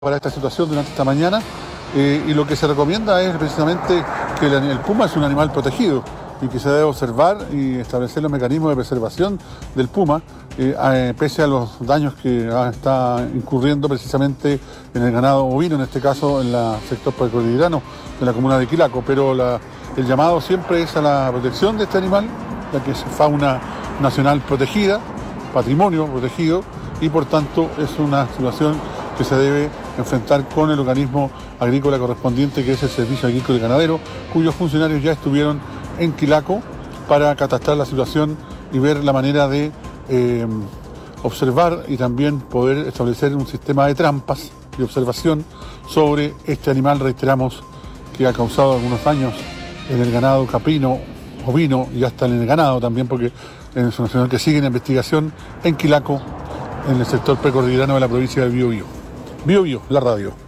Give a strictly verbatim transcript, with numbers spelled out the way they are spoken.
para esta situación durante esta mañana eh, y lo que se recomienda es precisamente que el, el puma es un animal protegido y que se debe observar y establecer los mecanismos de preservación del puma eh, eh, pese a los daños que ah, está incurriendo precisamente en el ganado ovino, en este caso en el sector precordillerano de la comuna de Quilaco, pero la, el llamado siempre es a la protección de este animal, ya que es fauna nacional protegida, patrimonio protegido, y por tanto es una situación que se debe enfrentar con el organismo agrícola correspondiente, que es el Servicio Agrícola y Ganadero, cuyos funcionarios ya estuvieron en Quilaco para catastrar la situación y ver la manera de eh, observar y también poder establecer un sistema de trampas y observación sobre este animal, reiteramos, que ha causado algunos daños en el ganado caprino, ovino y hasta en el ganado también, porque es una situación que sigue en investigación en Quilaco, en el sector precordillerano de la provincia de Biobío. Biobío, la radio.